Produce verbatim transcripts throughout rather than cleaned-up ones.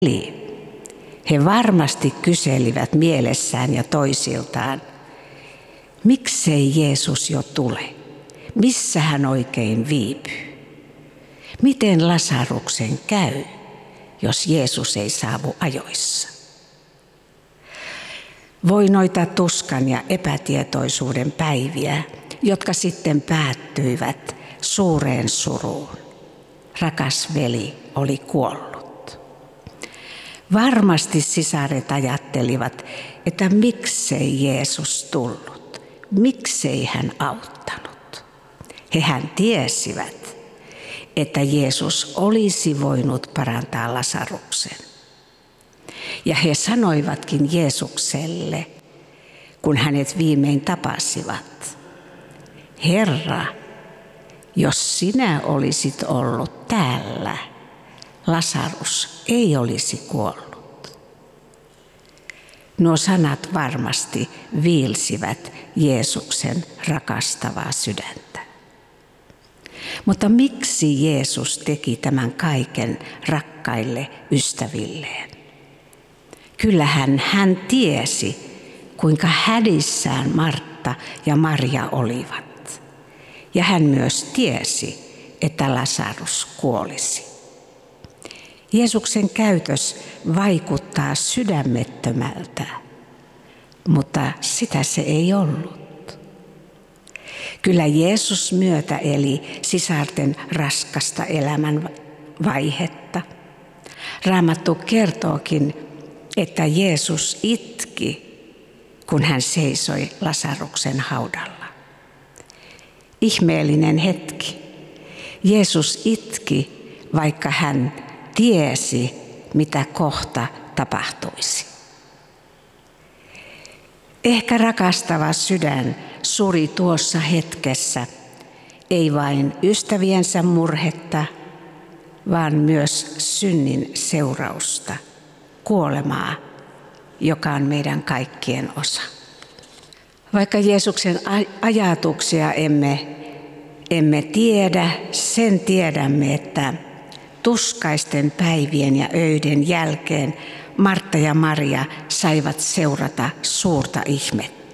Eli he varmasti kyselivät mielessään ja toisiltaan, miksei Jeesus jo tule? Missä hän oikein viipyy? Miten Lasaruksen käy, jos Jeesus ei saavu ajoissa? Voi noita tuskan ja epätietoisuuden päiviä, jotka sitten päättyivät suureen suruun. Rakas veli oli kuollut. Varmasti sisaret ajattelivat, että miksei Jeesus tullut, miksei hän auttanut. Hehän tiesivät, että Jeesus olisi voinut parantaa Lasaruksen. Ja he sanoivatkin Jeesukselle, kun hänet viimein tapasivat, Herra, jos sinä olisit ollut täällä, Lasarus ei olisi kuollut. Nuo sanat varmasti viilsivät Jeesuksen rakastavaa sydäntä. Mutta miksi Jeesus teki tämän kaiken rakkaille ystävilleen? Kyllähän hän tiesi, kuinka hädissään Martta ja Maria olivat. Ja hän myös tiesi, että Lasarus kuolisi. Jeesuksen käytös vaikuttaa sydämettömältä, mutta sitä se ei ollut. Kyllä Jeesus myötä eli sisarten raskasta elämän vaihetta. Raamattu kertookin, että Jeesus itki, kun hän seisoi Lasaruksen haudalla. Ihmeellinen hetki. Jeesus itki, vaikka hän tiesi, mitä kohta tapahtuisi. Ehkä rakastava sydän suri tuossa hetkessä, ei vain ystäviensä murhetta, vaan myös synnin seurausta, kuolemaa, joka on meidän kaikkien osa. Vaikka Jeesuksen ajatuksia emme, emme tiedä, sen tiedämme, että tuskaisten päivien ja öiden jälkeen Martta ja Maria saivat seurata suurta ihmettä.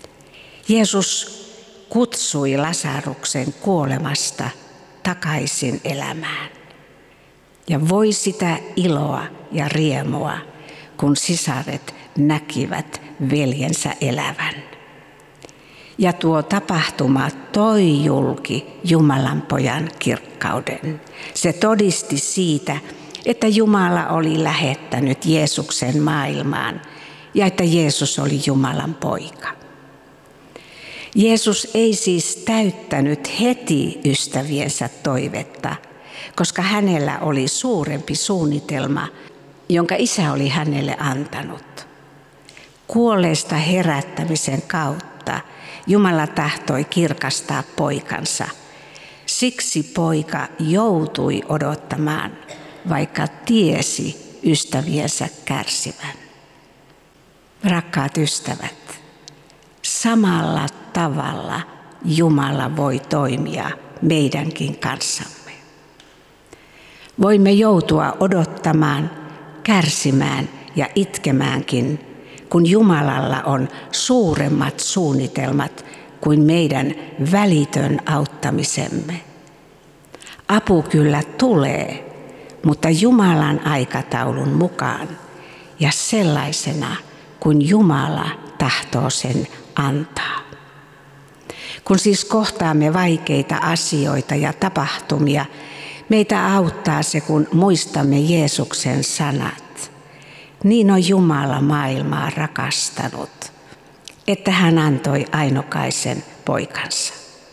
Jeesus kutsui Lasaruksen kuolemasta takaisin elämään. Ja voi sitä iloa ja riemua, kun sisaret näkivät veljensä elävän. Ja tuo tapahtuma toi julki Jumalan pojan kirkkauden. Se todisti siitä, että Jumala oli lähettänyt Jeesuksen maailmaan ja että Jeesus oli Jumalan poika. Jeesus ei siis täyttänyt heti ystäviensä toivetta, koska hänellä oli suurempi suunnitelma, jonka Isä oli hänelle antanut. Kuolleista herättämisen kautta Jumala tahtoi kirkastaa poikansa. Siksi poika joutui odottamaan, vaikka tiesi ystäviensä kärsivän. Rakkaat ystävät, samalla tavalla Jumala voi toimia meidänkin kanssamme. Voimme joutua odottamaan, kärsimään ja itkemäänkin, kun Jumalalla on suuremmat suunnitelmat kuin meidän välitön auttamisemme. Apu kyllä tulee, mutta Jumalan aikataulun mukaan ja sellaisena, kun Jumala tahtoo sen antaa. Kun siis kohtaamme vaikeita asioita ja tapahtumia, meitä auttaa se, kun muistamme Jeesuksen sanat. Niin on Jumala maailmaa rakastanut, että hän antoi ainokaisen poikansa.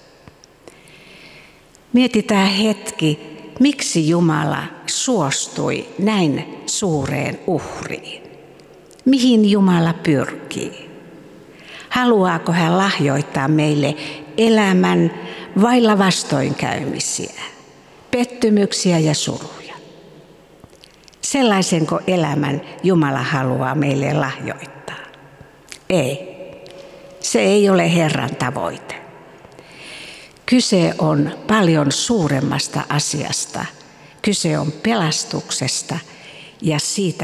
Mietitään hetki, miksi Jumala suostui näin suureen uhriin. Mihin Jumala pyrkii? Haluaako hän lahjoittaa meille elämän vailla vastoinkäymisiä, pettymyksiä ja suruja? Sellaisenko elämän Jumala haluaa meille lahjoittaa? Ei. Se ei ole Herran tavoite. Kyse on paljon suuremmasta asiasta. Kyse on pelastuksesta ja siitä